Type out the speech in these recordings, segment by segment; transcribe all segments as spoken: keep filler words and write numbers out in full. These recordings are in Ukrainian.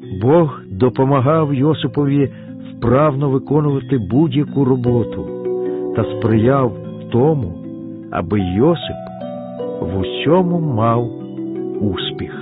Бог допомагав Йосипові вправно виконувати будь-яку роботу та сприяв тому, аби Йосип в усьому мав успіх.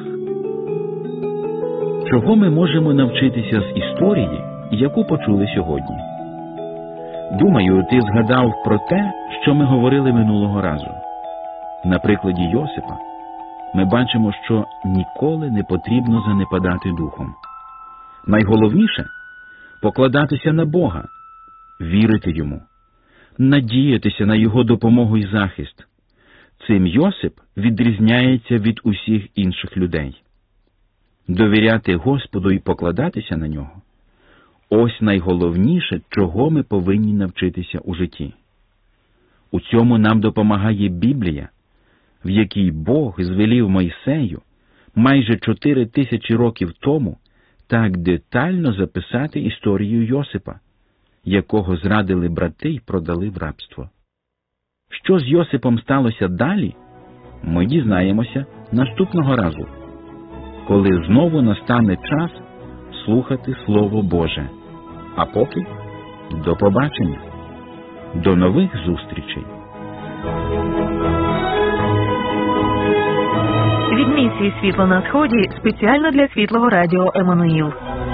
Чого ми можемо навчитися з історії, яку почули сьогодні? Думаю, ти згадав про те, що ми говорили минулого разу. На прикладі Йосипа ми бачимо, що ніколи не потрібно занепадати духом. Найголовніше – покладатися на Бога, вірити Йому, надіятися на Його допомогу і захист. Цим Йосип відрізняється від усіх інших людей. Довіряти Господу і покладатися на Нього – ось найголовніше, чого ми повинні навчитися у житті. У цьому нам допомагає Біблія, в якій Бог звелів Мойсею майже чотири тисячі років тому так детально записати історію Йосипа, якого зрадили брати й продали в рабство. Що з Йосипом сталося далі, ми дізнаємося наступного разу, коли знову настане час слухати Слово Боже. А поки до побачення, до нових зустрічей. Від місії «Світло на Сході» спеціально для Світлого Радіо Еммануїл.